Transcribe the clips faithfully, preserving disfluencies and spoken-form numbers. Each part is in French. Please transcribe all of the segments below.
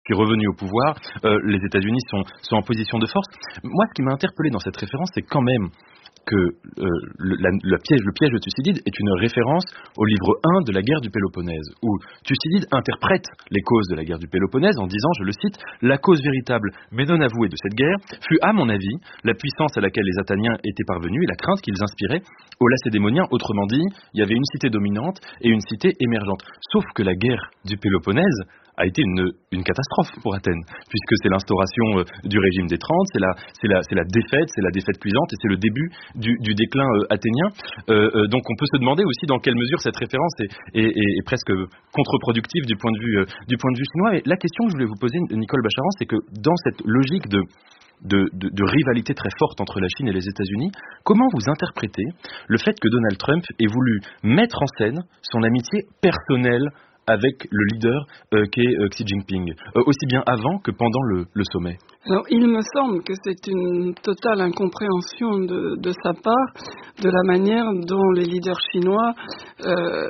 puis revenu au pouvoir, euh, les États-Unis sont, sont en position de force. Moi, ce qui m'a interpellé dans cette référence, c'est quand même que euh, le, la, le, piège, le piège de Thucydide est une référence au livre un de la guerre du Péloponnèse, où Thucydide interprète les causes de la guerre du Péloponnèse en disant, je le cite, « La cause véritable, mais non avouée de cette guerre, fut, à mon avis, la puissance à laquelle les Athaniens étaient parvenus et la crainte qu'ils inspiraient aux Lacédémoniens. Autrement dit, il y avait une cité dominante et une cité émergente. » Sauf que la guerre du Péloponnèse a été une, une catastrophe pour Athènes, puisque c'est l'instauration euh, du régime des trente, c'est la, c'est, la, c'est la défaite, c'est la défaite cuisante, et c'est le début du, du déclin euh, athénien. Euh, euh, donc on peut se demander aussi dans quelle mesure cette référence est, est, est, est presque contre-productive du point de vue, euh, du point de vue chinois. Et la question que je voulais vous poser, Nicole Bacharan, c'est que dans cette logique de De, de, de rivalité très forte entre la Chine et les États-Unis, comment vous interprétez le fait que Donald Trump ait voulu mettre en scène son amitié personnelle avec le leader euh, qu'est euh, Xi Jinping, euh, aussi bien avant que pendant le, le sommet? Alors, il me semble que c'est une totale incompréhension de, de sa part de la manière dont les leaders chinois euh,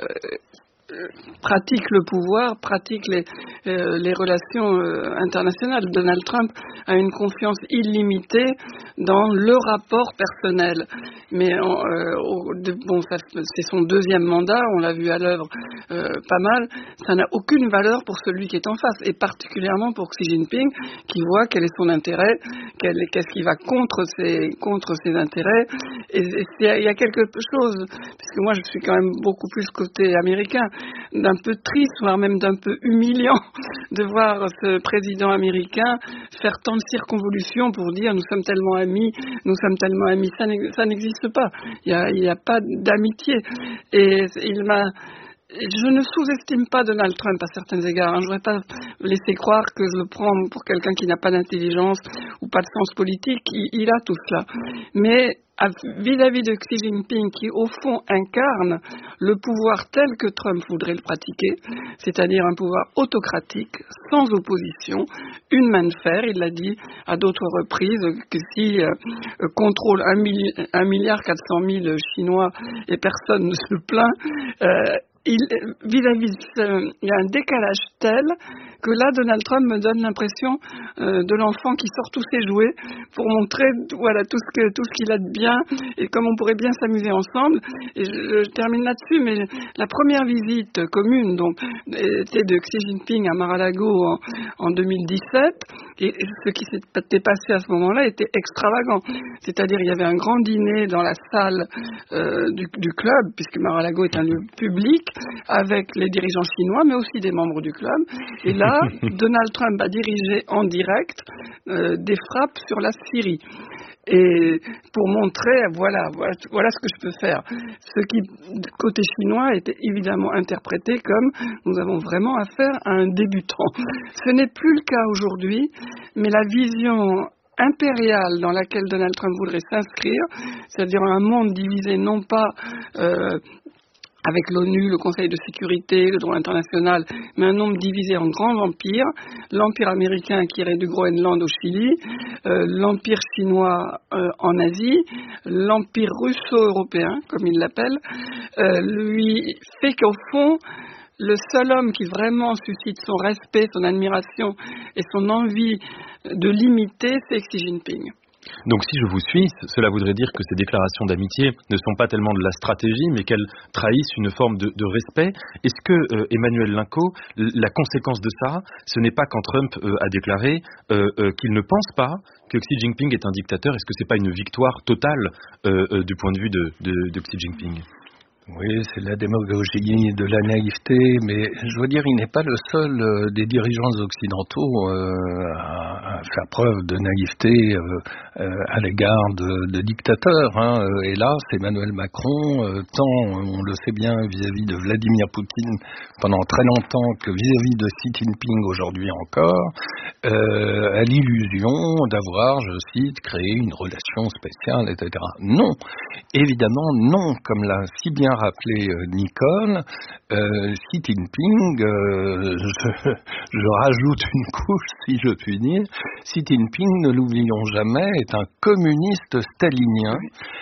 pratique le pouvoir, pratique les, euh, les relations euh, internationales. Donald Trump a une confiance illimitée dans le rapport personnel. Mais on, euh, au, de, bon, ça, c'est son deuxième mandat, on l'a vu à l'œuvre euh, pas mal. Ça n'a aucune valeur pour celui qui est en face, et particulièrement pour Xi Jinping, qui voit quel est son intérêt, quel, qu'est-ce qui va contre ses, contre ses intérêts. Et, et il y a quelque chose, puisque moi je suis quand même beaucoup plus côté américain, d'un peu triste, voire même d'un peu humiliant de voir ce président américain faire tant de circonvolutions pour dire nous sommes tellement amis, nous sommes tellement amis. Ça, ça n'existe pas. Il n'y a, a pas d'amitié. Et il m'a... Je ne sous-estime pas Donald Trump à certains égards. Hein. Je ne voudrais pas laisser croire que je le prends pour quelqu'un qui n'a pas d'intelligence ou pas de sens politique. Il, il a tout cela. Mais vis-à-vis de Xi Jinping, qui au fond incarne le pouvoir tel que Trump voudrait le pratiquer, c'est-à-dire un pouvoir autocratique, sans opposition, une main de fer, il l'a dit à d'autres reprises, que si euh, contrôle un, milli- un milliard quatre cent mille Chinois et personne ne se plaint, euh, il, vis-à-vis de ce, il y a un décalage tel que là, Donald Trump me donne l'impression euh, de l'enfant qui sort tous ses jouets pour montrer voilà, tout, ce que, tout ce qu'il a de bien et comme on pourrait bien s'amuser ensemble. Et je, je termine là-dessus, mais la première visite commune donc, était de Xi Jinping à Mar-a-Lago en, en deux mille dix-sept, et ce qui s'était passé à ce moment-là était extravagant. C'est-à-dire il y avait un grand dîner dans la salle euh, du, du club, puisque Mar-a-Lago est un lieu public, avec les dirigeants chinois, mais aussi des membres du club. Et là, Donald Trump a dirigé en direct euh, des frappes sur la Syrie. Et pour montrer, voilà, voilà, voilà ce que je peux faire. Ce qui, côté chinois, était évidemment interprété comme nous avons vraiment affaire à un débutant. Ce n'est plus le cas aujourd'hui, mais la vision impériale dans laquelle Donald Trump voudrait s'inscrire, c'est-à-dire un monde divisé non pas euh, avec l'ONU, le Conseil de sécurité, le droit international, mais un nombre divisé en grands empires, l'empire américain qui irait du Groenland au Chili, euh, l'empire chinois euh, en Asie, l'empire russo-européen, comme il l'appelle, euh, lui fait qu'au fond, le seul homme qui vraiment suscite son respect, son admiration et son envie de l'imiter, c'est Xi Jinping. Donc si je vous suis, cela voudrait dire que ces déclarations d'amitié ne sont pas tellement de la stratégie, mais qu'elles trahissent une forme de, de respect. Est-ce que euh, Emmanuel Linco, la conséquence de ça, ce n'est pas quand Trump euh, a déclaré euh, euh, qu'il ne pense pas que Xi Jinping est un dictateur? Est-ce que ce n'est pas une victoire totale euh, euh, du point de vue de, de, de Xi Jinping? Oui, c'est la démagogie de la naïveté, mais je veux dire, il n'est pas le seul euh, des dirigeants occidentaux euh, à, à faire preuve de naïveté euh, euh, à l'égard de, de dictateurs. Hein. Hélas, Emmanuel Macron, euh, tant on le sait bien vis-à-vis de Vladimir Poutine pendant très longtemps que vis-à-vis de Xi Jinping aujourd'hui encore, euh, à l'illusion d'avoir, je cite, créé une relation spéciale, et cetera. Non, évidemment non, comme l'a si bien rappelé euh, Nicole, euh, Xi Jinping, euh, je, je rajoute une couche si je puis dire, Xi Jinping, ne l'oublions jamais, est un communiste stalinien,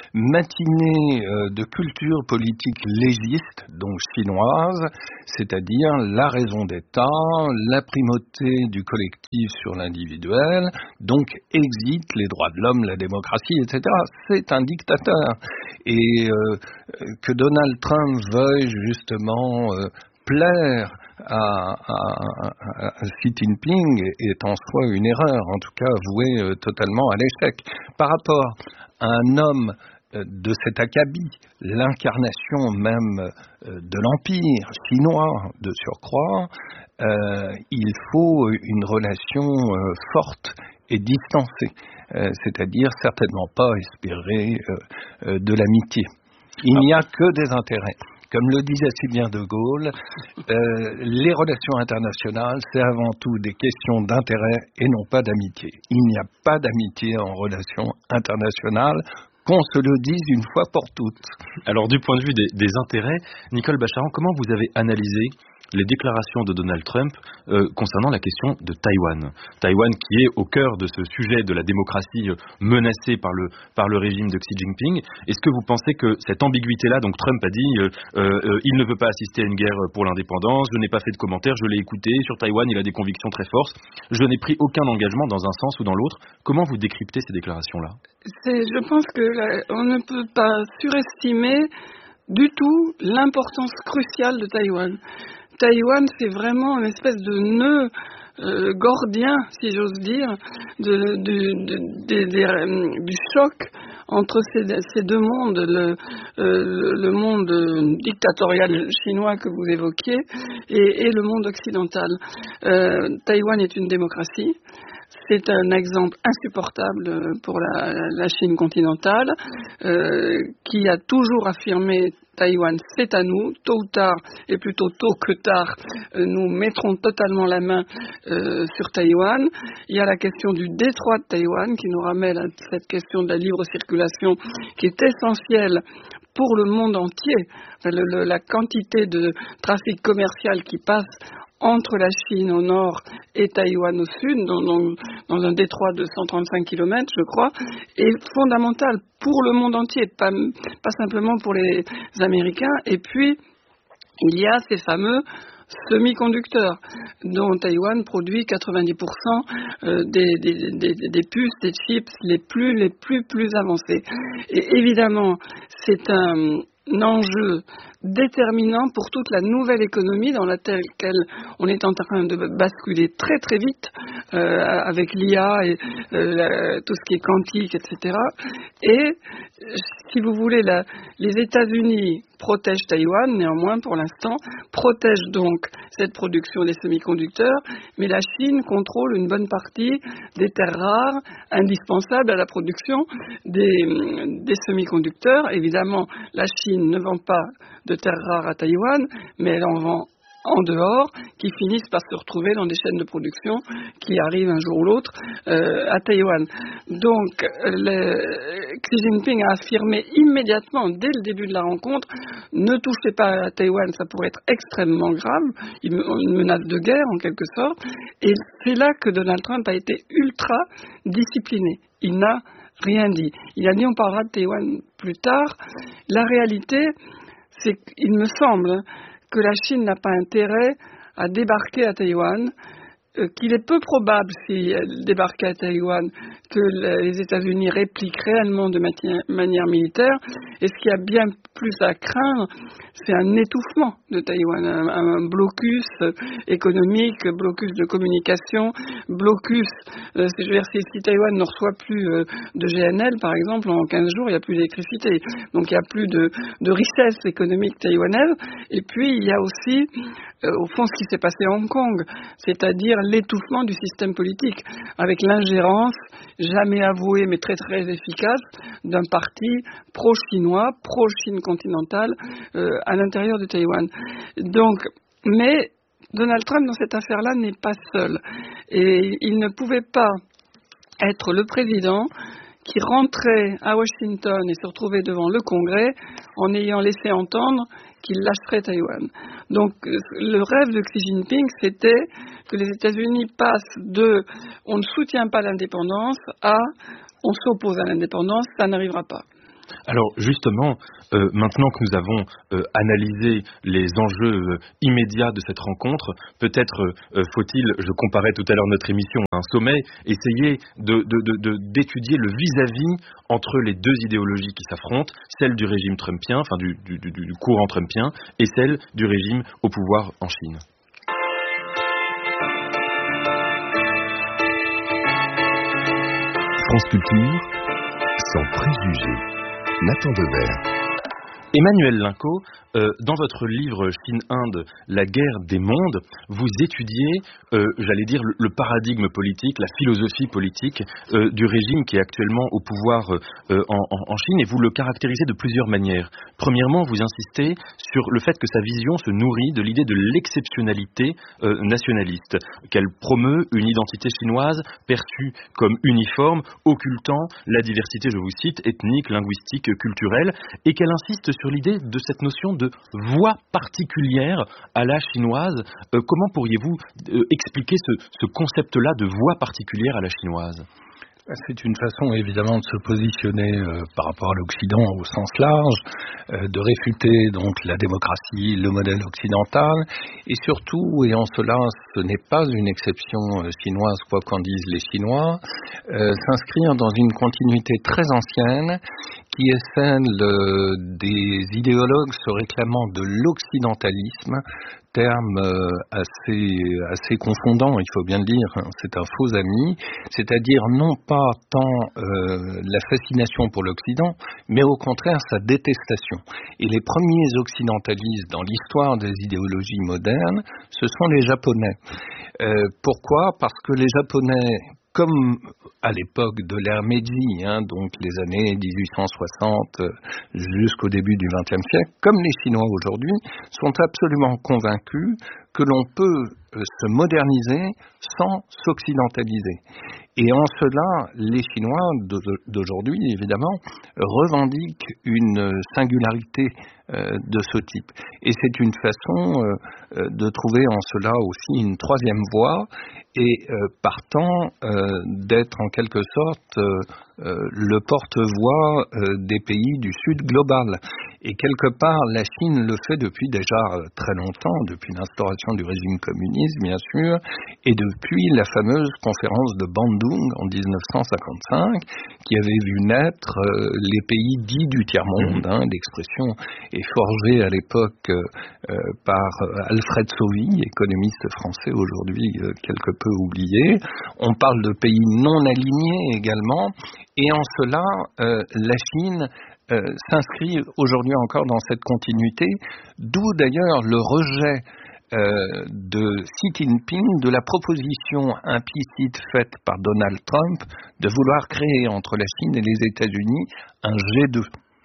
matiné euh, de culture politique légiste, donc chinoise, c'est-à-dire la raison d'État, la primauté du collectif sur l'individuel, donc exit les droits de l'homme, la démocratie, et cetera. C'est un dictateur. Et euh, que Donald Trump veuille justement euh, plaire à, à, à Xi Jinping est en soi une erreur, en tout cas vouée euh, totalement à l'échec. Par rapport à un homme de cet acabit, l'incarnation même de l'empire chinois de surcroît, euh, il faut une relation euh, forte et distancée, euh, c'est-à-dire certainement pas espérer euh, euh, de l'amitié. Il n'y a que des intérêts. Comme le disait si bien De Gaulle, euh, les relations internationales, c'est avant tout des questions d'intérêt et non pas d'amitié. Il n'y a pas d'amitié en relations internationales, qu'on se le dise une fois pour toutes. Alors, du point de vue des, des intérêts, Nicole Bacharan, comment vous avez analysé les déclarations de Donald Trump euh, concernant la question de Taïwan. Taïwan qui est au cœur de ce sujet de la démocratie euh, menacée par le, par le régime de Xi Jinping. Est-ce que vous pensez que cette ambiguïté-là, donc Trump a dit euh, euh, il ne peut pas assister à une guerre pour l'indépendance, je n'ai pas fait de commentaires, je l'ai écouté, sur Taïwan il a des convictions très fortes, je n'ai pris aucun engagement dans un sens ou dans l'autre. Comment vous décryptez ces déclarations-là ? C'est, je pense que là, on ne peut pas surestimer du tout l'importance cruciale de Taïwan. Taïwan, c'est vraiment une espèce de nœud euh, gordien, si j'ose dire, de, de, de, de, de, de, du choc entre ces, ces deux mondes, le, euh, le monde dictatorial chinois que vous évoquiez et, et le monde occidental. Euh, Taïwan est une démocratie. C'est un exemple insupportable pour la, la Chine continentale, euh, qui a toujours affirmé Taïwan, c'est à nous, tôt ou tard, et plutôt tôt que tard, euh, nous mettrons totalement la main euh, sur Taïwan. Il y a la question du détroit de Taïwan qui nous ramène à cette question de la libre circulation qui est essentielle pour le monde entier. Enfin, le, le, la quantité de trafic commercial qui passe entre la Chine au nord et Taïwan au sud, dans, dans, dans un détroit de cent trente-cinq kilomètres, je crois, est fondamental pour le monde entier, pas, pas simplement pour les Américains. Et puis, il y a ces fameux semi-conducteurs, dont Taïwan produit quatre-vingt-dix pour cent des, des, des, des puces, des chips les plus, les plus, plus avancés. Et évidemment, c'est un enjeu déterminant pour toute la nouvelle économie dans laquelle on est en train de basculer très très vite euh, avec l'I A et euh, la, tout ce qui est quantique, et cetera. Et si vous voulez, la, les États-Unis protègent Taïwan, néanmoins pour l'instant, protègent donc cette production des semi-conducteurs, mais la Chine contrôle une bonne partie des terres rares indispensables à la production des, des semi-conducteurs. Évidemment, la Chine ne vend pas de terres rares à Taïwan, mais elle en vend en dehors, qui finissent par se retrouver dans des chaînes de production qui arrivent un jour ou l'autre euh, à Taïwan. Donc, le, Xi Jinping a affirmé immédiatement, dès le début de la rencontre, ne touchez pas à Taïwan, ça pourrait être extrêmement grave, une menace de guerre en quelque sorte, et c'est là que Donald Trump a été ultra discipliné. Il n'a rien dit. Il a dit on parlera de Taïwan plus tard. La réalité, c'est qu'il me semble que la Chine n'a pas intérêt à débarquer à Taïwan, euh, qu'il est peu probable, si elle débarquait à Taïwan, que les États-Unis répliquent réellement de matière, manière militaire. Et ce qu'il y a bien plus à craindre, c'est un étouffement de Taïwan, un, un blocus économique, blocus de communication, blocus, euh, je veux dire, si, si Taïwan ne reçoit plus euh, de G N L, par exemple, en quinze jours, il n'y a plus d'électricité. Donc il n'y a plus de, de richesse économique taïwanaise. Et puis il y a aussi, euh, au fond, ce qui s'est passé à Hong Kong, c'est-à-dire l'étouffement du système politique, avec l'ingérence jamais avouée, mais très très efficace, d'un parti pro-chinois, pro-Chine continentale, euh, à l'intérieur de Taïwan. Donc, mais Donald Trump, dans cette affaire-là, n'est pas seul. Et il ne pouvait pas être le président qui rentrait à Washington et se retrouvait devant le Congrès en ayant laissé entendre qu'il lâcherait Taïwan. Donc, le rêve de Xi Jinping, c'était que les États-Unis passent de « on ne soutient pas l'indépendance » à « on s'oppose à l'indépendance », ça n'arrivera pas. Alors justement, euh, maintenant que nous avons euh, analysé les enjeux euh, immédiats de cette rencontre, peut-être euh, faut-il, je comparais tout à l'heure notre émission à un sommet, essayer de, de, de, de, d'étudier le vis-à-vis entre les deux idéologies qui s'affrontent, celle du régime trumpien, enfin du, du, du, du courant trumpien, et celle du régime au pouvoir en Chine. France Culture, sans préjugés. Nathan Devers. Emmanuel Linco, euh, dans votre livre Chine-Inde, la guerre des mondes, vous étudiez, euh, j'allais dire, le, le paradigme politique, la philosophie politique euh, du régime qui est actuellement au pouvoir euh, en, en Chine, et vous le caractérisez de plusieurs manières. Premièrement, vous insistez sur le fait que sa vision se nourrit de l'idée de l'exceptionnalité euh, nationaliste, qu'elle promeut une identité chinoise perçue comme uniforme, occultant la diversité, je vous cite, ethnique, linguistique, culturelle, et qu'elle insiste sur l'idée de cette notion de voix particulière à la chinoise. Euh, comment pourriez-vous euh, expliquer ce, ce concept-là de voix particulière à la chinoise ? C'est une façon évidemment de se positionner euh, par rapport à l'Occident au sens large, euh, de réfuter donc la démocratie, le modèle occidental, et surtout, et en cela ce n'est pas une exception euh, chinoise, quoi qu'en disent les Chinois, euh, s'inscrire dans une continuité très ancienne qui est celle euh, des idéologues se réclamant de l'occidentalisme, terme euh, assez, assez confondant, il faut bien le dire, hein, c'est un faux ami, c'est-à-dire non pas tant euh, la fascination pour l'Occident, mais au contraire sa détestation. Et les premiers occidentalistes dans l'histoire des idéologies modernes, ce sont les Japonais. Euh, pourquoi ? Parce que les Japonais, comme à l'époque de l'ère Meiji, hein, donc les années dix-huit cent soixante euh, jusqu'au début du vingtième siècle, comme les Chinois aujourd'hui, sont absolument convaincus que l'on peut euh, se moderniser sans s'occidentaliser. Et en cela, les Chinois d'aujourd'hui, évidemment, revendiquent une singularité euh, de ce type. Et c'est une façon euh, de trouver en cela aussi une troisième voie et euh, partant euh, d'être en quelque sorte euh, euh, le porte-voix euh, des pays du Sud global. Et quelque part, la Chine le fait depuis déjà euh, très longtemps, depuis l'instauration du régime communiste, bien sûr, et depuis la fameuse conférence de Bandung en dix-neuf cent cinquante-cinq, qui avait vu naître euh, les pays dits du tiers-monde. Hein, l'expression est forgée à l'époque euh, par Alfred Sauvy, économiste français aujourd'hui euh, quelque peu oublié. On parle de pays non alignés également, et en cela, euh, la Chine euh, s'inscrit aujourd'hui encore dans cette continuité, d'où d'ailleurs le rejet Euh, de Xi Jinping, de la proposition implicite faite par Donald Trump de vouloir créer entre la Chine et les États-Unis un G deux.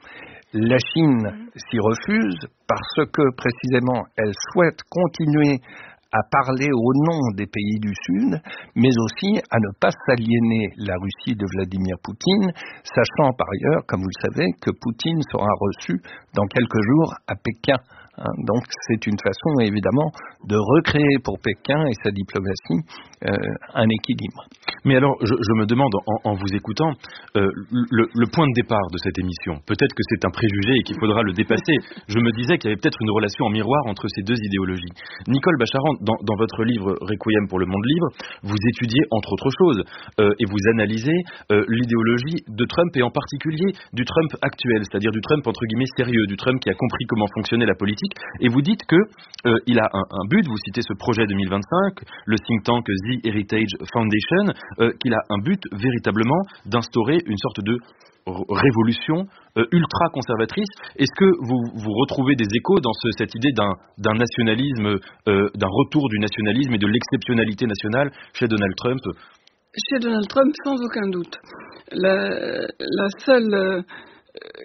La Chine s'y refuse parce que précisément elle souhaite continuer à parler au nom des pays du Sud, mais aussi à ne pas s'aliéner la Russie de Vladimir Poutine, sachant par ailleurs, comme vous le savez, que Poutine sera reçu dans quelques jours à Pékin. Hein, donc c'est une façon évidemment de recréer pour Pékin et sa diplomatie euh, un équilibre. Mais alors je, je me demande en, en vous écoutant euh, le, le point de départ de cette émission, peut-être que c'est un préjugé et qu'il faudra le dépasser. Je me disais qu'il y avait peut-être une relation en miroir entre ces deux idéologies. Nicole Bacharan, dans, dans votre livre Requiem pour le monde libre, vous étudiez entre autres choses euh, et vous analysez euh, l'idéologie de Trump et en particulier du Trump actuel, c'est-à-dire du Trump entre guillemets sérieux, du Trump qui a compris comment fonctionnait la politique. Et vous dites que euh, il a un, un but, vous citez ce projet deux mille vingt-cinq, le think tank The Heritage Foundation, euh, qu'il a un but véritablement d'instaurer une sorte de r- révolution euh, ultra-conservatrice. Est-ce que vous, vous retrouvez des échos dans ce, cette idée d'un, d'un nationalisme, euh, d'un retour du nationalisme et de l'exceptionnalité nationale chez Donald Trump ? Chez Donald Trump, sans aucun doute. La, la seule... Euh,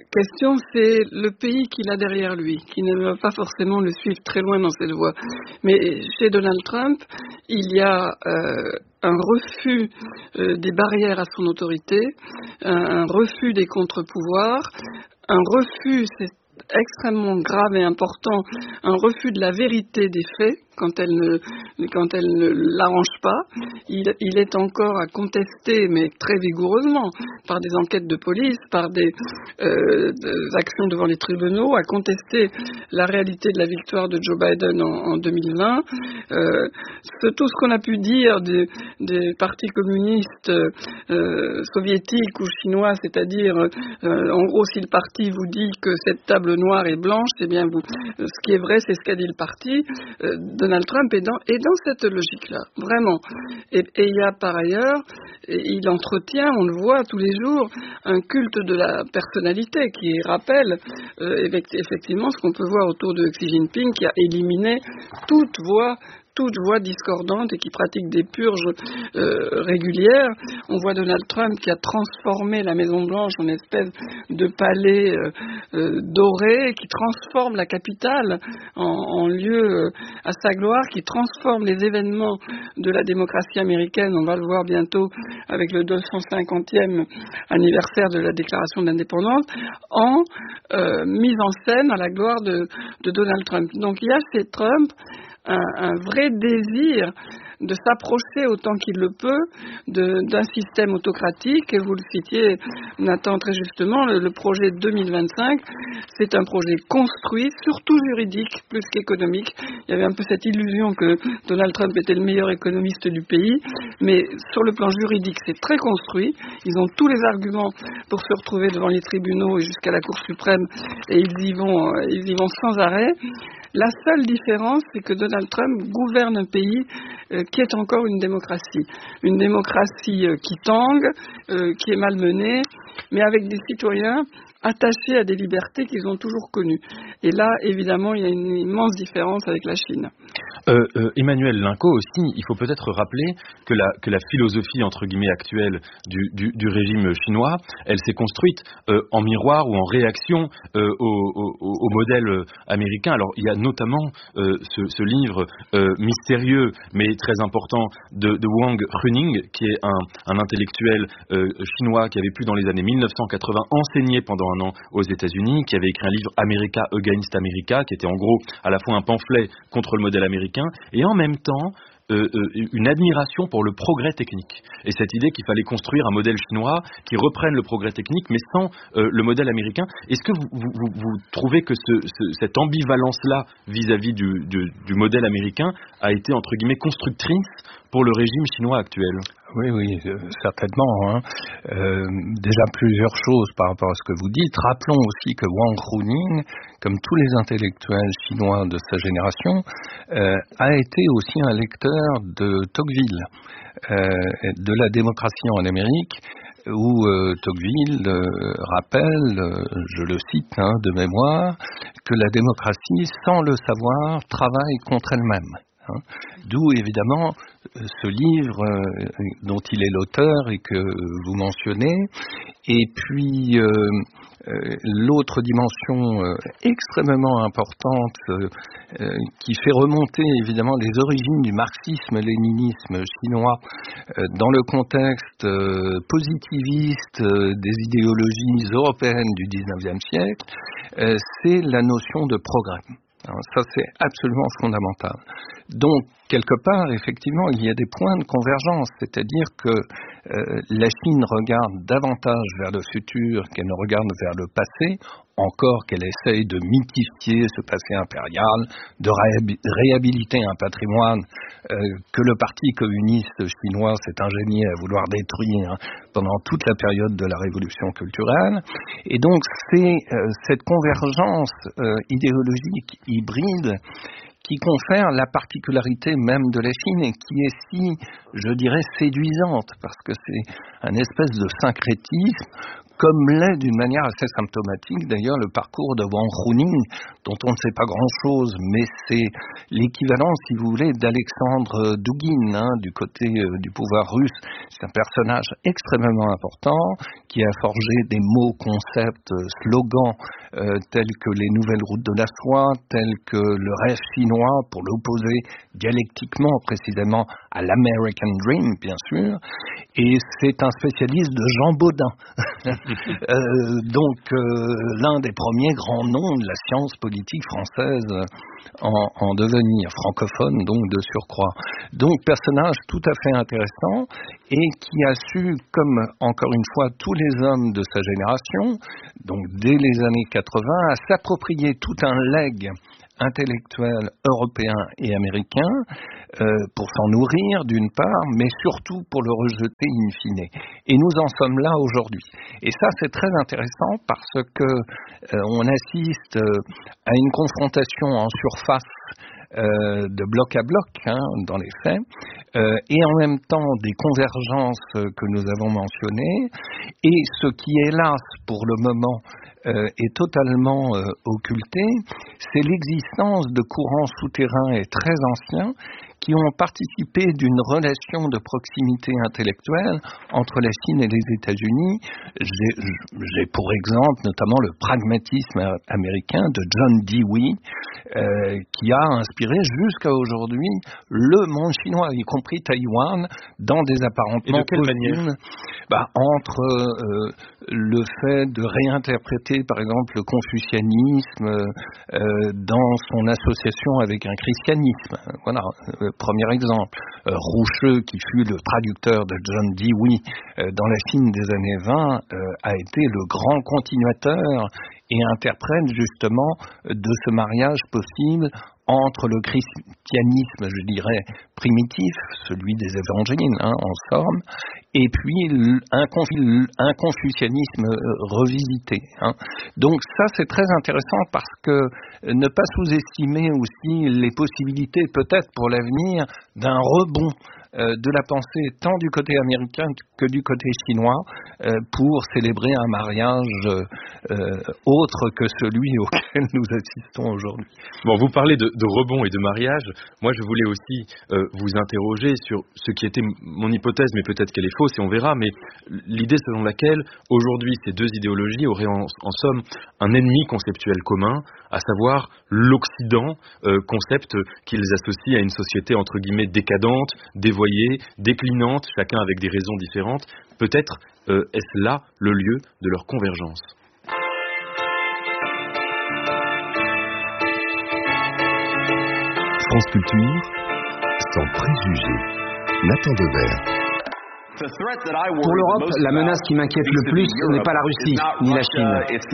question, c'est le pays qu'il a derrière lui, qui ne va pas forcément le suivre très loin dans cette voie. Mais chez Donald Trump, il y a euh, un refus euh, des barrières à son autorité, un, un refus des contre-pouvoirs, un refus, c'est extrêmement grave et important, un refus de la vérité des faits quand elle ne, quand elle ne l'arrange pas. Il, il est encore à contester, mais très vigoureusement, par des enquêtes de police, par des, euh, des actions devant les tribunaux, à contester la réalité de la victoire de Joe Biden en, en deux mille vingt. Euh, ce, tout ce qu'on a pu dire des, des partis communistes euh, soviétiques ou chinois, c'est-à-dire, euh, en gros, si le parti vous dit que cette table noire est blanche, eh bien, vous, ce qui est vrai, c'est ce qu'a dit le parti. Euh, Donald Trump est dans, est dans cette logique-là, vraiment. Et, et il y a par ailleurs, il entretient, on le voit tous les jours, un culte de la personnalité qui rappelle euh, effectivement ce qu'on peut voir autour de Xi Jinping, qui a éliminé toute voix toute voix discordante et qui pratique des purges euh, régulières. On voit Donald Trump qui a transformé la Maison-Blanche en espèce de palais euh, euh, doré, qui transforme la capitale en, en lieu euh, à sa gloire, qui transforme les événements de la démocratie américaine, on va le voir bientôt avec le deux cent cinquantième anniversaire de la déclaration d'indépendance, en euh, mise en scène à la gloire de, de Donald Trump. Donc il y a chez Trump Un, un vrai désir de s'approcher autant qu'il le peut de, d'un système autocratique. Et vous le citiez, Nathan, très justement, le, le projet deux mille vingt-cinq, c'est un projet construit, surtout juridique, plus qu'économique. Il y avait un peu cette illusion que Donald Trump était le meilleur économiste du pays, mais sur le plan juridique, c'est très construit. Ils ont tous les arguments pour se retrouver devant les tribunaux et jusqu'à la Cour suprême, et ils y vont, ils y vont sans arrêt. La seule différence, c'est que Donald Trump gouverne un pays euh, qui est encore une démocratie. Une démocratie euh, qui tangue, euh, qui est malmenée, mais avec des citoyens attachés à des libertés qu'ils ont toujours connues. Et là, évidemment, il y a une immense différence avec la Chine. Euh, euh, Emmanuel Linco aussi, il faut peut-être rappeler que la, que la philosophie entre guillemets actuelle du, du, du régime chinois, elle s'est construite euh, en miroir ou en réaction euh, au, au, au modèle américain. Alors il y a notamment euh, ce, ce livre euh, mystérieux mais très important de, de Wang Huning, qui est un, un intellectuel euh, chinois qui avait pu dans les années mille neuf cent quatre-vingts enseigner pendant un an aux États-Unis, qui avait écrit un livre America Against America, qui était en gros à la fois un pamphlet contre le modèle américain et en même temps euh, euh, une admiration pour le progrès technique. Et cette idée qu'il fallait construire un modèle chinois qui reprenne le progrès technique mais sans euh, le modèle américain. Est-ce que vous, vous, vous trouvez que ce, ce, cette ambivalence-là vis-à-vis du, du, du modèle américain a été entre guillemets constructrice pour le régime chinois actuel? Oui, oui, euh, certainement. Hein. Euh, déjà plusieurs choses par rapport à ce que vous dites. Rappelons aussi que Wang Huning, comme tous les intellectuels chinois de sa génération, euh, a été aussi un lecteur de Tocqueville, euh, de la démocratie en Amérique, où euh, Tocqueville euh, rappelle, euh, je le cite hein, de mémoire, que la démocratie, sans le savoir, travaille contre elle-même. Hein. D'où évidemment ce livre euh, dont il est l'auteur et que vous mentionnez. Et puis euh, euh, l'autre dimension euh, extrêmement importante euh, euh, qui fait remonter évidemment les origines du marxisme-léninisme chinois euh, dans le contexte euh, positiviste euh, des idéologies européennes du dix-neuvième siècle, euh, c'est la notion de progrès. Alors, ça, c'est absolument fondamental. Donc, quelque part, effectivement, il y a des points de convergence, c'est-à-dire que euh, la Chine regarde davantage vers le futur qu'elle ne regarde vers le passé, encore qu'elle essaye de mythifier ce passé impérial, de réhabiliter un patrimoine euh, que le Parti communiste chinois s'est ingénié à vouloir détruire hein, pendant toute la période de la révolution culturelle. Et donc, c'est euh, cette convergence euh, idéologique hybride qui confère la particularité même de la Chine et qui est si, je dirais, séduisante, parce que c'est un espèce de syncrétisme comme l'est d'une manière assez symptomatique d'ailleurs le parcours de Wang Huning, dont on ne sait pas grand-chose, mais c'est l'équivalent, si vous voulez, d'Alexandre Douguine, hein, du côté euh, du pouvoir russe. C'est un personnage extrêmement important, qui a forgé des mots, concepts, slogans, euh, tels que les nouvelles routes de la soie, tels que le rêve chinois, pour l'opposer dialectiquement précisément à l'American Dream, bien sûr. Et c'est un spécialiste de Jean Baudin, euh, donc euh, l'un des premiers grands noms de la science politique française en, en devenir, francophone donc de surcroît. Donc personnage tout à fait intéressant et qui a su, comme encore une fois tous les hommes de sa génération, donc dès les années quatre-vingts, à s'approprier tout un legs intellectuels européens et américains euh, pour s'en nourrir d'une part, mais surtout pour le rejeter in fine. Et nous en sommes là aujourd'hui. Et ça, c'est très intéressant parce que euh, on assiste euh, à une confrontation en surface Euh, de bloc à bloc, hein, dans les faits, euh, et en même temps des convergences euh, que nous avons mentionnées, et ce qui, hélas, pour le moment, euh, est totalement euh, occulté, c'est l'existence de courants souterrains et très anciens qui ont participé d'une relation de proximité intellectuelle entre la Chine et les États-Unis. J'ai, j'ai pour exemple notamment le pragmatisme américain de John Dewey, euh, qui a inspiré jusqu'à aujourd'hui le monde chinois, y compris Taïwan, dans des apparentements possibles, bah, entre euh, le fait de réinterpréter par exemple le confucianisme euh, dans son association avec un christianisme. Voilà. Premier exemple, euh, Roucheux, qui fut le traducteur de John Dewey euh, dans la Chine des années vingt, euh, a été le grand continuateur et interprète justement de ce mariage possible entre le christianisme, je dirais, primitif, celui des évangiles, hein, en somme, et puis un, un confucianisme revisité. Hein. Donc ça, c'est très intéressant parce que ne pas sous-estimer aussi les possibilités, peut-être pour l'avenir, d'un rebond euh, de la pensée tant du côté américain que du côté chinois euh, pour célébrer un mariage euh, autre que celui auquel nous assistons aujourd'hui. Bon, vous parlez de, de rebond et de mariage. Moi, je voulais aussi euh, vous interroger sur ce qui était mon hypothèse, mais peut-être qu'elle est fausse et on verra, mais l'idée selon laquelle aujourd'hui ces deux idéologies auraient en, en somme un ennemi conceptuel commun, à savoir l'Occident, euh, concept qu'ils associent à une société entre guillemets décadente, dévoyée, déclinante, chacun avec des raisons différentes. Peut-être euh, est-ce là le lieu de leur convergence. France Culture, sans préjugés. Nathan Devers. Pour l'Europe, la menace qui m'inquiète le plus n'est pas la Russie ni la Chine.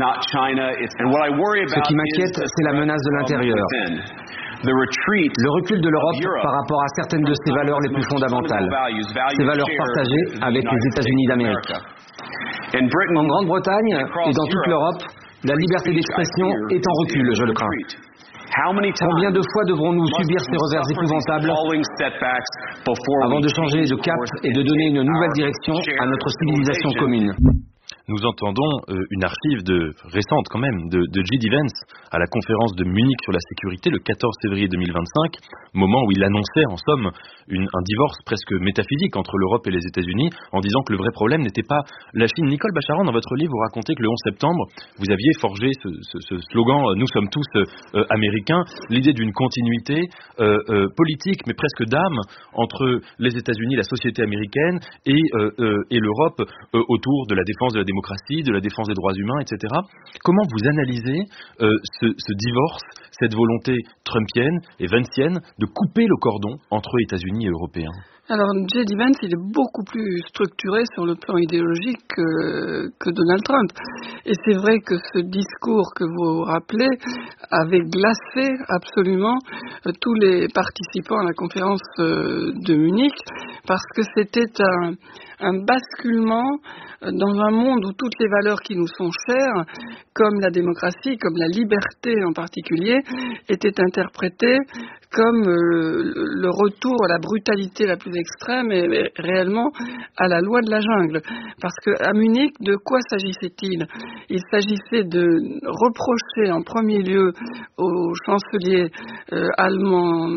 Ce qui m'inquiète, c'est la menace de l'intérieur. Le recul de l'Europe par rapport à certaines de ses valeurs les plus fondamentales, ses valeurs partagées avec les États-Unis d'Amérique. En Grande-Bretagne et dans toute l'Europe, la liberté d'expression est en recul, je le crains. Combien de fois devrons-nous subir ces revers épouvantables avant de changer de cap et de donner une nouvelle direction à notre civilisation commune ? Nous entendons euh, une archive de, récente quand même de, de J D Vance à la conférence de Munich sur la sécurité le quatorze février deux mille vingt-cinq, moment où il annonçait en somme une, un divorce presque métaphysique entre l'Europe et les États-Unis, en disant que le vrai problème n'était pas la Chine. Nicole Bacharan, dans votre livre, vous racontez que le onze septembre, vous aviez forgé ce, ce, ce slogan euh, « Nous sommes tous euh, américains », l'idée d'une continuité euh, euh, politique, mais presque d'âme, entre les États-Unis, la société américaine, et, euh, euh, et l'Europe euh, autour de la défense de la démocratie, de la défense des droits humains, et cetera. Comment vous analysez euh, ce, ce divorce, cette volonté trumpienne et vancienne de couper le cordon entre États-Unis et Européens ? Alors, J D Vance, il est beaucoup plus structuré sur le plan idéologique que, que Donald Trump. Et c'est vrai que ce discours que vous rappelez avait glacé absolument euh, tous les participants à la conférence euh, de Munich, parce que c'était un, un basculement dans un monde où toutes les valeurs qui nous sont chères, comme la démocratie, comme la liberté en particulier, étaient interprétées comme euh, le retour à la brutalité la plus extrême et, et réellement à la loi de la jungle. Parce qu'à Munich, de quoi s'agissait-il ? Il s'agissait de reprocher en premier lieu au chancelier euh, allemand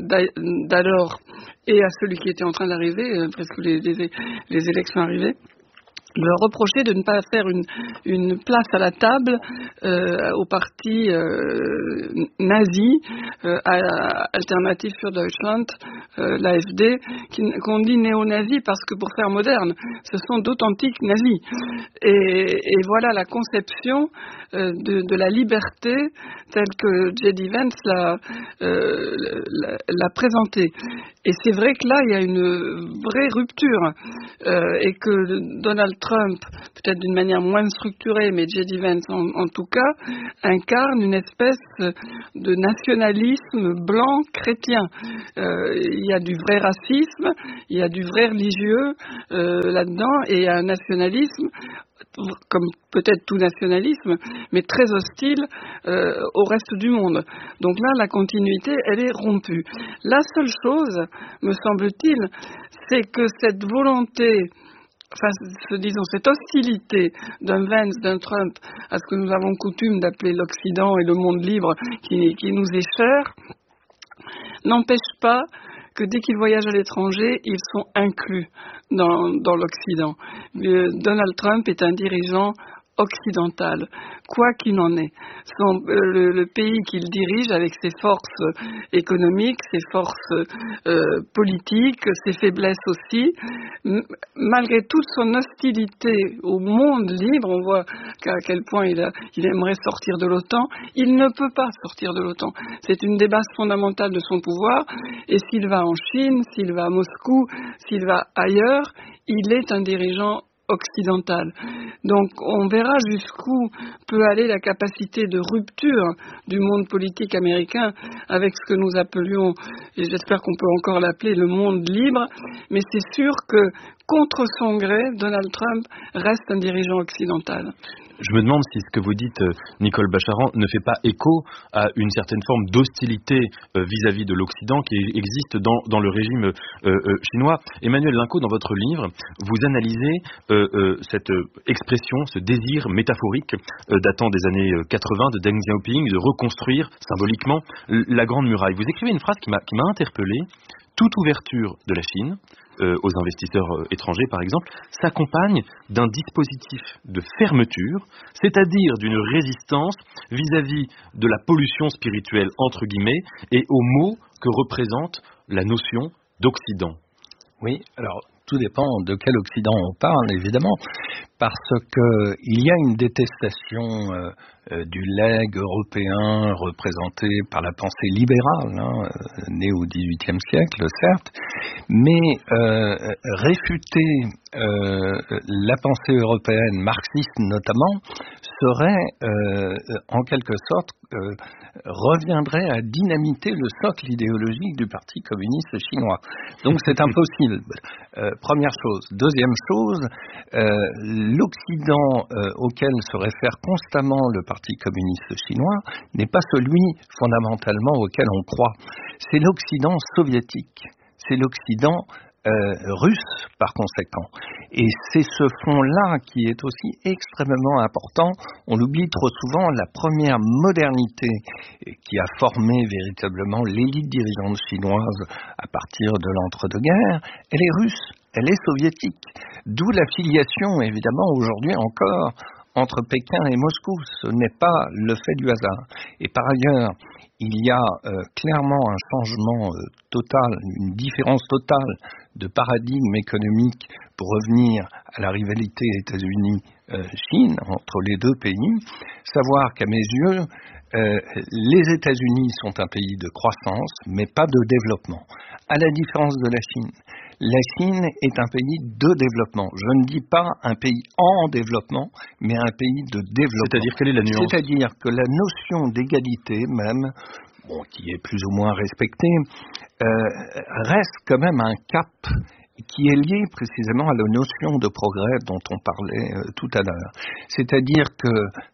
d'alors et à celui qui était en train d'arriver, euh, presque les, les, les élections arrivaient, leur reprocher de ne pas faire une, une place à la table euh, au parti euh, nazi, euh, Alternative für Deutschland, euh, l'A F D, qui, qu'on dit néo-nazis parce que pour faire moderne, ce sont d'authentiques nazis. Et, et voilà la conception euh, de, de la liberté telle que J D Vance l'a, euh, l'a, l'a présentée. Et c'est vrai que là, il y a une vraie rupture euh, et que Donald Trump, peut-être d'une manière moins structurée, mais J D Vance en, en tout cas, incarne une espèce de nationalisme blanc chrétien. Euh, il y a du vrai racisme, il y a du vrai religieux euh, là-dedans, et il y a un nationalisme, comme peut-être tout nationalisme, mais très hostile euh, au reste du monde. Donc là, la continuité, elle est rompue. La seule chose, me semble-t-il, c'est que cette volonté, enfin, disons, cette hostilité d'un Vance, d'un Trump, à ce que nous avons coutume d'appeler l'Occident et le monde libre qui, qui nous est cher, n'empêche pas que dès qu'ils voyagent à l'étranger, ils sont inclus dans, dans l'Occident. Le, Donald Trump est un dirigeant occidental, quoi qu'il en est. Son, euh, le, le pays qu'il dirige, avec ses forces économiques, ses forces euh, politiques, ses faiblesses aussi, m- malgré toute son hostilité au monde libre, on voit qu'à quel point il, a, il aimerait sortir de l'OTAN, il ne peut pas sortir de l'OTAN. C'est une des bases fondamentales de son pouvoir, et s'il va en Chine, s'il va à Moscou, s'il va ailleurs, il est un dirigeant occidentale. Donc on verra jusqu'où peut aller la capacité de rupture du monde politique américain avec ce que nous appelions, et j'espère qu'on peut encore l'appeler, le monde libre, mais c'est sûr que contre son gré, Donald Trump reste un dirigeant occidental. Je me demande si ce que vous dites, Nicole Bacharan, ne fait pas écho à une certaine forme d'hostilité euh, vis-à-vis de l'Occident qui existe dans, dans le régime euh, euh, chinois. Emmanuel Linco, dans votre livre, vous analysez euh, euh, cette expression, ce désir métaphorique euh, datant des années quatre-vingts de Deng Xiaoping de reconstruire symboliquement la Grande Muraille. Vous écrivez une phrase qui m'a, qui m'a interpellé. Toute ouverture de la Chine euh, aux investisseurs euh, étrangers, par exemple, s'accompagne d'un dispositif de fermeture, c'est-à-dire d'une résistance vis-à-vis de la pollution spirituelle, entre guillemets, et au mot que représente la notion d'Occident. Oui, alors tout dépend de quel Occident on parle, évidemment, parce que il y a une détestation euh, euh, du legs européen représenté par la pensée libérale, hein, euh, née au dix-huitième siècle, certes, mais euh, réfuter euh, la pensée européenne, marxiste notamment, serait euh, en quelque sorte euh, reviendrait à dynamiter le socle idéologique du Parti communiste chinois. Donc c'est impossible. Euh, première chose. Deuxième chose, euh, l'Occident euh, auquel se réfère constamment le Parti communiste chinois n'est pas celui fondamentalement auquel on croit. C'est l'Occident soviétique. C'est l'Occident Euh, russe par conséquent. Et c'est ce fond-là qui est aussi extrêmement important. On l'oublie trop souvent, la première modernité qui a formé véritablement l'élite dirigeante chinoise à partir de l'entre-deux-guerres, elle est russe, elle est soviétique. D'où la filiation, évidemment, aujourd'hui encore, entre Pékin et Moscou. Ce n'est pas le fait du hasard. Et par ailleurs, il y a euh, clairement un changement euh, total, une différence totale de paradigme économique pour revenir à la rivalité États-Unis-Chine entre les deux pays. Savoir qu'à mes yeux, euh, les États-Unis sont un pays de croissance, mais pas de développement, à la différence de la Chine. La Chine est un pays de développement. Je ne dis pas un pays en développement, mais un pays de développement. C'est-à-dire, quelle est la nuance ? C'est-à-dire que la notion d'égalité même, bon, qui est plus ou moins respectée, euh, reste quand même un cap qui est lié précisément à la notion de progrès dont on parlait euh, tout à l'heure. C'est-à-dire que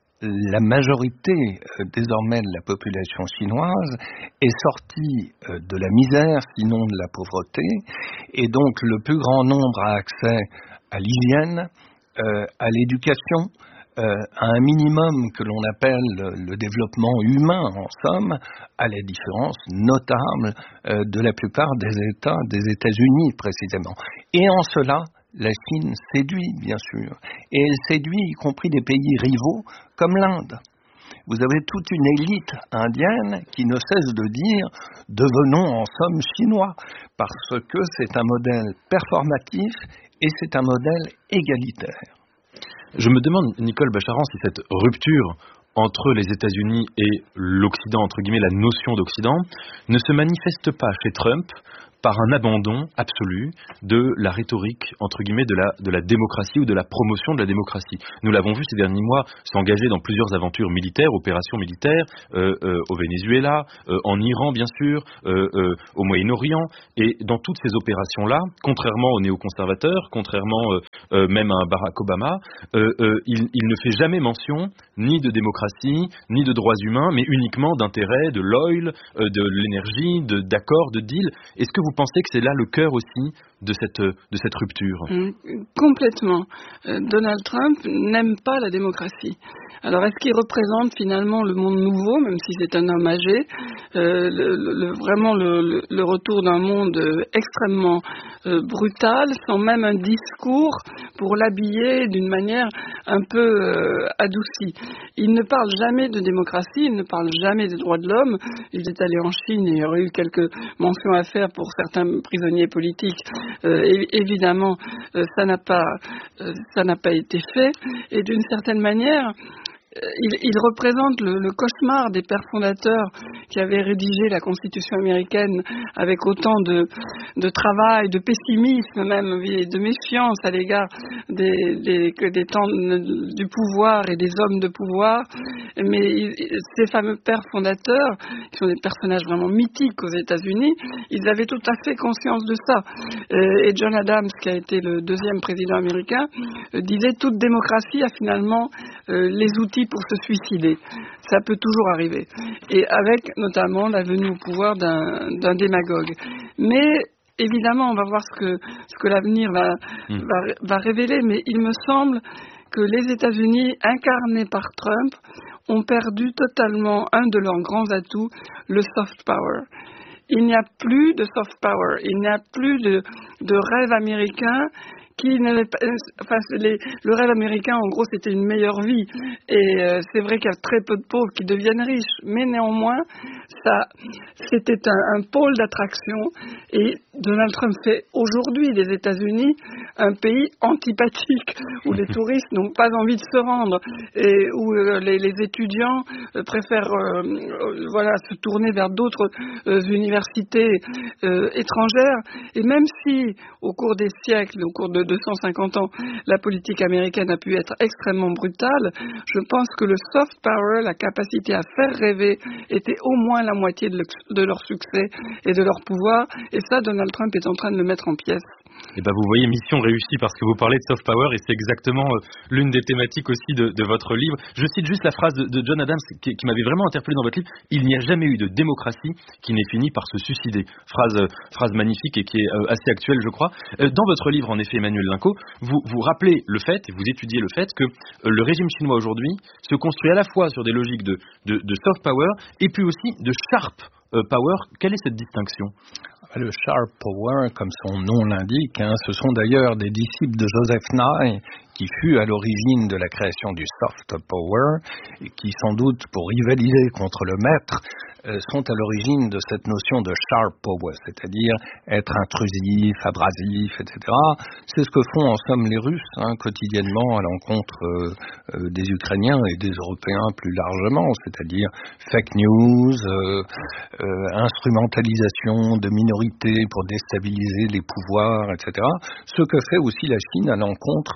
la majorité euh, désormais de la population chinoise est sortie euh, de la misère, sinon de la pauvreté, et donc le plus grand nombre a accès à l'hygiène, euh, à l'éducation, euh, à un minimum que l'on appelle le développement humain, en somme, à la différence notable euh, de la plupart des États, des États-Unis précisément. Et en cela, la Chine séduit, bien sûr, et elle séduit y compris des pays rivaux comme l'Inde. Vous avez toute une élite indienne qui ne cesse de dire « devenons en somme chinois », parce que c'est un modèle performatif et c'est un modèle égalitaire. Je me demande, Nicole Bacharan, si cette rupture entre les États-Unis et l'Occident, entre guillemets, la notion d'Occident, ne se manifeste pas chez Trump par un abandon absolu de la rhétorique, entre guillemets, de la, de la démocratie ou de la promotion de la démocratie. Nous l'avons vu ces derniers mois s'engager dans plusieurs aventures militaires, opérations militaires, euh, euh, au Venezuela, euh, en Iran, bien sûr, euh, euh, au Moyen-Orient. Et dans toutes ces opérations-là, contrairement aux néoconservateurs, contrairement euh, euh, même à Barack Obama, euh, euh, il, il ne fait jamais mention ni de démocratie, ni de droits humains, mais uniquement d'intérêt, de l'oil, euh, de l'énergie, de, d'accords, de deals. Est-ce que vous pensez que c'est là le cœur aussi de cette, de cette rupture? Mmh, complètement. Euh, Donald Trump n'aime pas la démocratie. Alors, est-ce qu'il représente finalement le monde nouveau, même si c'est un homme âgé, euh, le, le, vraiment le, le, le retour d'un monde extrêmement euh, brutal, sans même un discours pour l'habiller d'une manière un peu euh, adoucie. Il ne parle jamais de démocratie, il ne parle jamais des droits de l'homme. Il est allé en Chine et il y aurait eu quelques mentions à faire pour certains prisonniers politiques. Euh, évidemment, euh, ça n'a pas, euh, ça n'a pas été fait. Et d'une certaine manière, Il, il représente le, le cauchemar des pères fondateurs qui avaient rédigé la Constitution américaine avec autant de, de travail, de pessimisme même, et de méfiance à l'égard des, des, des temps du pouvoir et des hommes de pouvoir. Mais ces fameux pères fondateurs, qui sont des personnages vraiment mythiques aux États-Unis, ils avaient tout à fait conscience de ça. Et John Adams, qui a été le deuxième président américain, disait « Toute démocratie a finalement euh, les outils pour se suicider. Ça peut toujours arriver. » Et avec notamment la venue au pouvoir d'un, d'un démagogue. Mais évidemment, on va voir ce que, ce que l'avenir va, mmh. va, va révéler, mais il me semble que les États-Unis, incarnés par Trump, ont perdu totalement un de leurs grands atouts, le soft power. Il n'y a plus de soft power, il n'y a plus de, de rêve américain qui n'avait pas, enfin, les, le rêve américain, en gros, c'était une meilleure vie. Et euh, c'est vrai qu'il y a très peu de pauvres qui deviennent riches, mais néanmoins, ça, c'était un, un pôle d'attraction. Et Donald Trump fait aujourd'hui des États-Unis un pays antipathique, où les touristes n'ont pas envie de se rendre, et où euh, les, les étudiants euh, préfèrent euh, euh, voilà, se tourner vers d'autres euh, universités euh, étrangères. Et même si, au cours des siècles, au cours de deux cent cinquante ans, la politique américaine a pu être extrêmement brutale, je pense que le soft power, la capacité à faire rêver, était au moins la moitié de, le, de leur succès et de leur pouvoir. Et ça, Donald Trump est en train de le mettre en pièces. Et ben vous voyez, mission réussie, parce que vous parlez de soft power et c'est exactement euh, l'une des thématiques aussi de, de votre livre. Je cite juste la phrase de, de John Adams qui, qui m'avait vraiment interpellé dans votre livre. Il n'y a jamais eu de démocratie qui n'ait fini par se suicider. Phrase, euh, phrase magnifique et qui est euh, assez actuelle, je crois. Euh, dans votre livre, en effet, Emmanuel Linco, vous, vous rappelez le fait, et vous étudiez le fait que euh, le régime chinois aujourd'hui se construit à la fois sur des logiques de, de, de soft power et puis aussi de sharp euh, power. Quelle est cette distinction ? Le sharp power, comme son nom l'indique, hein, ce sont d'ailleurs des disciples de Joseph Nye qui fut à l'origine de la création du soft power et qui, sans doute, pour rivaliser contre le maître, euh, sont à l'origine de cette notion de sharp power, c'est-à-dire être intrusif, abrasif, et cetera. C'est ce que font en somme les Russes hein, quotidiennement à l'encontre euh, euh, des Ukrainiens et des Européens plus largement, c'est-à-dire fake news, euh, euh, instrumentalisation de minorités pour déstabiliser les pouvoirs, et cetera. Ce que fait aussi la Chine à l'encontre de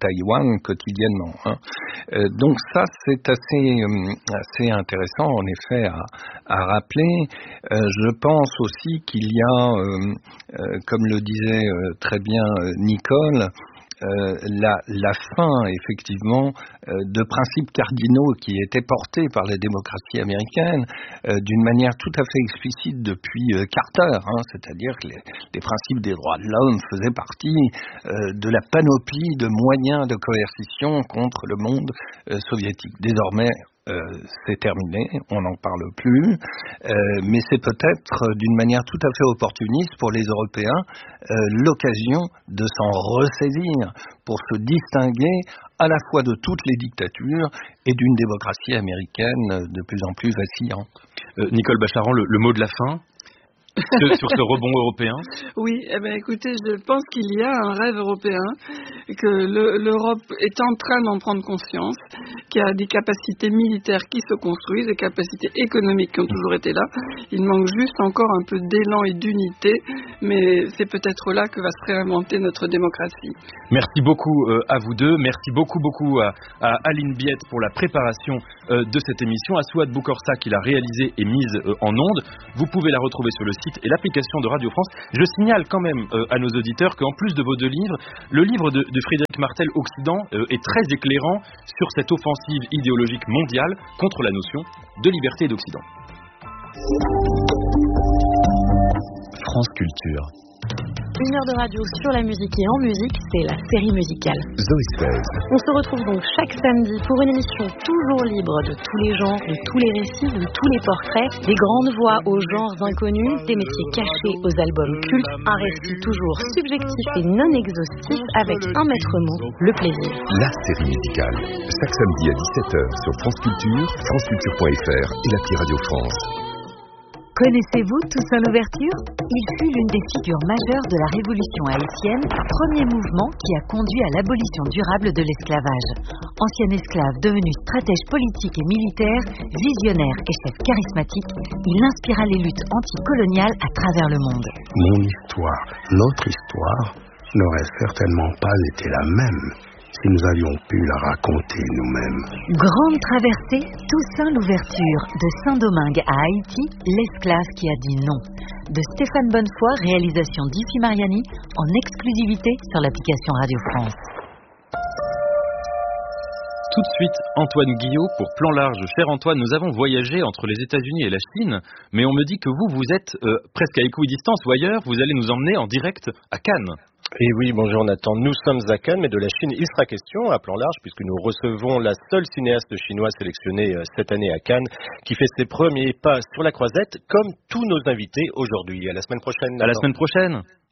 Taïwan quotidiennement. Hein. Euh, donc ça, c'est assez, euh, assez intéressant, en effet, à, à rappeler. Euh, je pense aussi qu'il y a, euh, euh, comme le disait euh, très bien euh, Nicole, Euh, la, la fin, effectivement, euh, de principes cardinaux qui étaient portés par la démocratie américaine euh, d'une manière tout à fait explicite depuis euh, Carter, hein, c'est-à-dire que les, les principes des droits de l'homme faisaient partie euh, de la panoplie de moyens de coercition contre le monde euh, soviétique. Désormais, Euh, c'est terminé, on n'en parle plus, euh, mais c'est peut-être euh, d'une manière tout à fait opportuniste pour les Européens euh, l'occasion de s'en ressaisir pour se distinguer à la fois de toutes les dictatures et d'une démocratie américaine de plus en plus vacillante. Euh, Nicole Bacharan, le, le mot de la fin sur ce rebond européen? Oui, eh bien, écoutez, je pense qu'il y a un rêve européen, que le, l'Europe est en train d'en prendre conscience, qu'il y a des capacités militaires qui se construisent, des capacités économiques qui ont toujours été là. Il manque juste encore un peu d'élan et d'unité, mais c'est peut-être là que va se réinventer notre démocratie. Merci beaucoup euh, à vous deux. Merci beaucoup, beaucoup à, à Aline Biette pour la préparation euh, de cette émission, à Souad Boukorsa qui l'a réalisée et mise euh, en onde. Vous pouvez la retrouver sur le site et l'application de Radio France. Je signale quand même euh, à nos auditeurs qu'en plus de vos deux livres, le livre de, de Frédéric Martel, Occident, euh, est très éclairant sur cette offensive idéologique mondiale contre la notion de liberté et d'Occident. France Culture. Une heure de radio sur la musique et en musique, c'est la série musicale. Zoé Seize. On se retrouve donc chaque samedi pour une émission toujours libre de tous les genres, de tous les récits, de tous les portraits, des grandes voix aux genres inconnus, des métiers cachés aux albums cultes, un récit toujours subjectif et non exhaustif avec un maître mot, le plaisir. La série musicale. Chaque samedi à dix-sept heures sur France Culture, franceculture point f r et l'appli Radio France. Connaissez-vous Toussaint Louverture ? Il fut l'une des figures majeures de la révolution haïtienne, premier mouvement qui a conduit à l'abolition durable de l'esclavage. Ancien esclave devenu stratège politique et militaire, visionnaire et chef charismatique, il inspira les luttes anticoloniales à travers le monde. Mon histoire, notre histoire, n'aurait certainement pas été la même si nous avions pu la raconter nous-mêmes. Grande traversée, Toussaint Louverture, de Saint-Domingue à Haïti, l'esclave qui a dit non. De Stéphane Bonnefoy, réalisation d'Ifi Mariani, en exclusivité sur l'application Radio France. Tout de suite, Antoine Guillot pour Plan Large. Cher Antoine, nous avons voyagé entre les États-Unis et la Chine, mais on me dit que vous, vous êtes euh, presque à équidistance ou ailleurs, vous allez nous emmener en direct à Cannes. Et oui, bonjour Nathan, nous sommes à Cannes, mais de la Chine, il sera question à Plan Large, puisque nous recevons la seule cinéaste chinoise sélectionnée cette année à Cannes, qui fait ses premiers pas sur la croisette, comme tous nos invités aujourd'hui. À la semaine prochaine, Nathan. À la semaine prochaine.